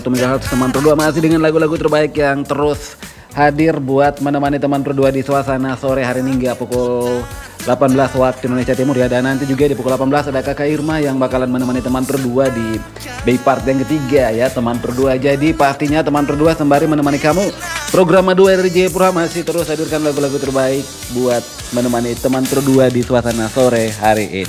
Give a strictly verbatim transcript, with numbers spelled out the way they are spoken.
Megahertz teman berdua masih dengan lagu-lagu terbaik yang terus hadir buat menemani teman berdua di suasana sore hari ini hingga pukul delapan belas waktu Indonesia Timur ya. Dan nanti juga di pukul delapan belas ada Kakak Irma yang bakalan menemani teman berdua di Bay Part yang ketiga ya, teman berdua. Jadi pastinya teman berdua sembari menemani kamu, program dua dari Jayapura masih terus hadirkan lagu-lagu terbaik buat menemani teman berdua di suasana sore hari ini.